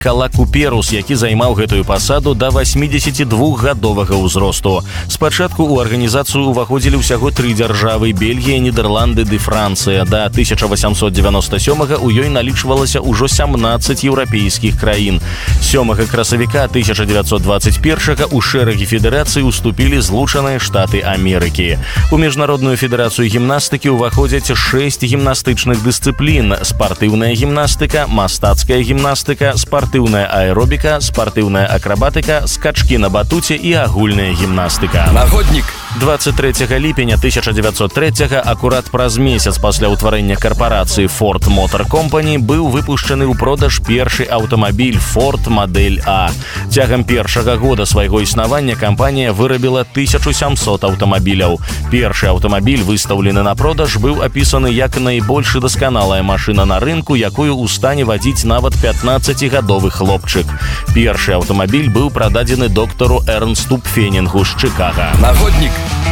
Калакуперус, які займаў гэтую пасаду да 82-гадовага ўзросту. Спачатку ў арганізацыю ўваходзілі ўсяго 3 дзяржавы – Бельгія, Нідерланды ды Францыя. Да 1897-га ў ёй налічвалася ўжо 17 еўрапейскіх краін. 7 красавіка 1921-га ў шэрагі федэрацыі уступілі Злучаныя Штаты Амерыкі. У Міжнародную федэрацыю гімнастыкі ўваходзяць 6 гімнастычных дысцыплін – спартыўная гімнастыка, мастацкая гімнастыка, спартыўная аэробіка, спартыўная акрабатыка, скачкі на батуце і агульная гімнастыка. Нагоднік. 23 ліпеня 1903-га, акурат праз месяц пасля ўтварэння карпорацыі Ford Motor Company, быў выпушчаны ў продаж першы аўтамабіль Ford Модель А. Цягам першага года свайго існавання кампанія вырабіла 1700 аўтамабіляў. Першы аўтамабіль, выстаўлены на продаж, быў апісаны як найбольш дасканалая машына на рынку, якую ў стане вадзіць нават 15-гадовы хлопчык. Першы аўтамабіль быў прададзены доктару Эрнсту Пфенінгу з Чыкага. Нагоднік.